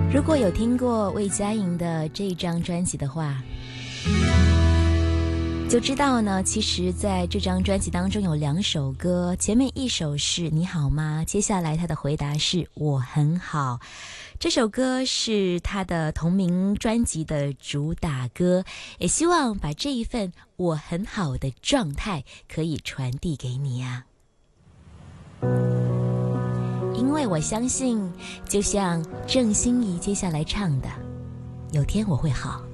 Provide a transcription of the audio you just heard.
如果有听过魏佳莹的这张专辑的话，就知道呢，其实在这张专辑当中有2首歌，前面一首是你好吗，接下来他的回答是我很好。这首歌是他的同名专辑的主打歌，也希望把这一份我很好的状态可以传递给你啊。因为我相信，就像郑欣宜接下来唱的，有天我会好。